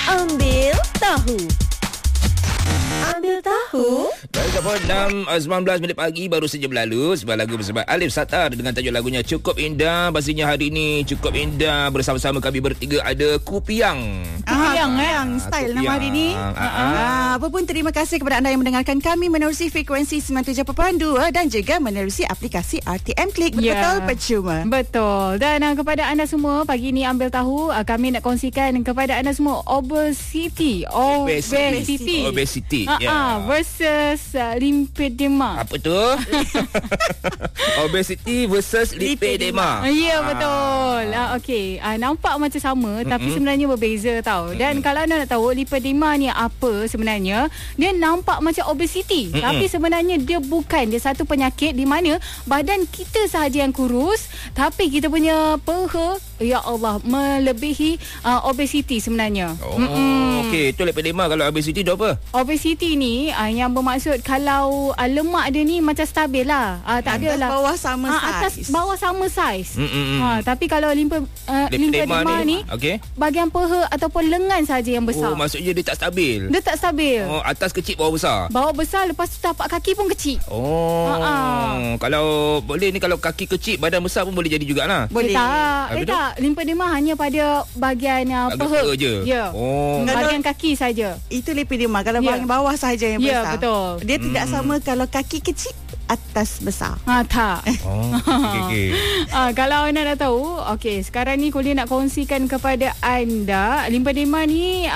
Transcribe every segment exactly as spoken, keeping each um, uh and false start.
Ambil tahu. Ambil tahu. Baik, pukul enam sembilan belas minit pagi baru saja berlalu sebuah lagu bersama Alif Satar dengan tajuk lagunya Cukup Indah. Pastinya hari ini cukup indah bersama-sama kami bertiga ada Kupiang. Kupiang ah, eh yang style nama hari ni. Ah, ah. Ah, apa pun terima kasih kepada anda yang mendengarkan kami menerusi frekuensi sembilan puluh tujuh perpuluhan dua dan juga menerusi aplikasi R T M Klik. Betul yeah. percuma. Betul. Dan uh, kepada anda semua pagi ni ambil tahu uh, kami nak kongsikan kepada anda semua obesity. Obesity. Obesity. Uh, yeah. uh, versus uh, lymphedema. Apa tu? Obesity versus lipedema. Ya, yeah, betul. Uh, Okey, uh, nampak macam sama mm-hmm. tapi sebenarnya berbeza tau. Dan mm-hmm. kalau anda nak tahu lipedema ni apa sebenarnya, dia nampak macam obesity mm-hmm. tapi sebenarnya dia bukan. Dia satu penyakit di mana badan kita sahaja yang kurus tapi kita punya peha, ya Allah, melebihi uh, obesity sebenarnya. Oh, mm-hmm. okey. Itu lipedema. Kalau obesity tu apa? Obesity ni uh, yang bermaksud kalau uh, lemak dia ni macam stabil lah. Uh, tak atas adalah bawah sama uh, saiz. Atas bawah sama saiz. Mm-mm. Uh, tapi kalau limpa uh, lymphedema ni, ni okay. bahagian peha ataupun lengan saja yang besar. Oh, maksudnya dia tak stabil. Dia tak stabil. Oh, atas kecil bawah besar. Bawah besar, lepas tu tapak kaki pun kecil. Oh. Uh-uh. Kalau boleh ni, kalau kaki kecil badan besar pun boleh jadi jugalah. Boleh. Eh, tak, eh, tak. Lymphedema hanya pada bagian uh, peha je. Ya. Oh. Bahagian kaki saja. Itu lipedema. Kalau yeah. bahagian bawah sahaja yang ya, besar. Betul. Dia hmm. tidak sama kalau kaki kecil atas besar. Ha, tak. Oh, okay, okay. ha, kalau anda nak tahu, okey, sekarang ni Kuliah nak kongsikan kepada anda, lymphedema ni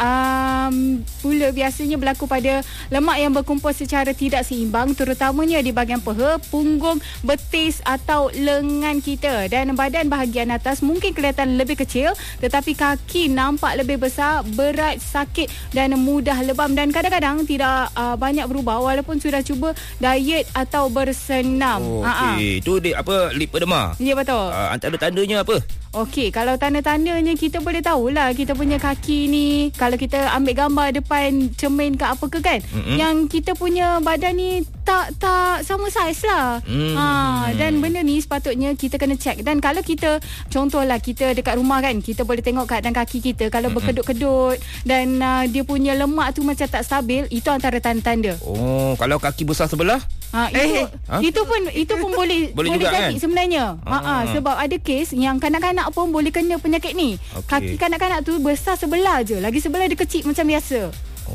um, mula biasanya berlaku pada lemak yang berkumpul secara tidak seimbang, terutamanya di bahagian peha, punggung, betis atau lengan kita. Dan badan bahagian atas mungkin kelihatan lebih kecil, tetapi kaki nampak lebih besar, berat, sakit dan mudah lebam. Dan kadang-kadang tidak uh, banyak berubah walaupun sudah cuba diet atau bersenam. Oh, okey. Itu dia apa, lipedema. Ya, betul. Uh, antara tandanya apa? Okey, kalau tanda-tandanya kita boleh tahulah kita punya kaki ni, kalau kita ambil gambar depan cermin ke apa ke kan, mm-hmm. yang kita punya badan ni tak tak sama saiz lah. Mm. Ha, dan benda ni sepatutnya kita kena check. Dan kalau kita, contohlah kita dekat rumah kan, kita boleh tengok keadaan kaki kita kalau mm-hmm. berkedut-kedut dan uh, dia punya lemak tu macam tak stabil, itu antara tanda-tanda. Oh, kalau kaki besar sebelah? Ha, itu, eh, ha? itu pun itu pun boleh boleh, boleh juga, jadi kan? sebenarnya. Ha, ah. ha, sebab ada kes yang kanak-kanak pun boleh kena penyakit ni. Okay. Kaki kanak-kanak tu besar sebelah je, lagi sebelah dia kecil macam biasa. Oh,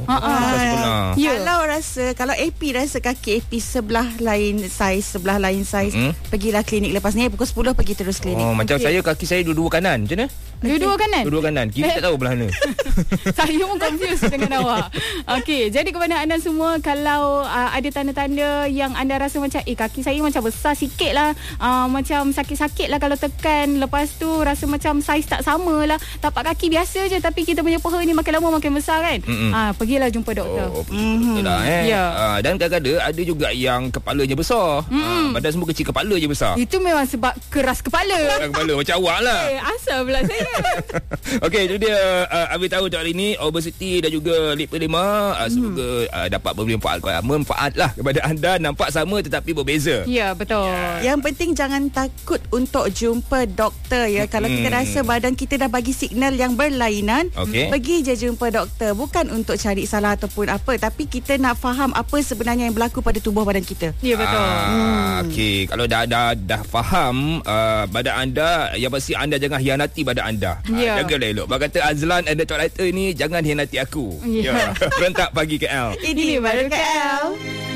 ah, ya. Kalau rasa, kalau A P rasa kaki A P sebelah lain saiz, sebelah lain saiz, mm-hmm. pergilah klinik lepas ni. Pukul sepuluh pergi terus klinik. Oh, macam okay. saya kaki saya dua-dua kanan. Macam mana? Dua-dua kanan? Dua-dua kanan. Kiri tak tahu belah mana. Saya pun confused dengan awak. Okey, jadi kepada anda semua, kalau uh, ada tanda-tanda yang anda rasa macam eh kaki saya macam besar sikit lah, uh, macam sakit-sakit lah kalau tekan, lepas tu rasa macam saiz tak sama lah, tapak kaki biasa je tapi kita punya peha ni makin lama makin besar kan, uh, pergilah jumpa doktor. Oh, mm-hmm. betul lah eh. Yeah. Uh, dan kadang-kadang ada juga yang kepalanya besar. Mm. Uh, badan semua kecil, kepala je besar. Itu memang sebab keras kepala. Keras kepala macam awak lah. Eh, asal pula saya. Okey, itu dia uh, ambil tahu untuk hari ini, obesity dan juga lipedema. Uh, semoga hmm. uh, dapat memberi manfaat, manfaat lah kepada anda. Nampak sama tetapi berbeza. Ya, betul. Yeah. Yang penting jangan takut untuk jumpa doktor ya. Hmm. Kalau kita rasa badan kita dah bagi signal yang berlainan, okay. pergi je jumpa doktor. Bukan untuk cari salah ataupun apa, tapi kita nak faham apa sebenarnya yang berlaku pada tubuh badan kita. Ya, betul. Ah, hmm. Okey, kalau dah dah dah faham uh, badan anda, yang pasti anda jangan hianati badan anda. Ya. Uh, jagalah elok. Berkata Azlan and the Top Lighter ni, jangan hianati aku. Ya. Yeah. Rentak pagi K L. Ini baru K L.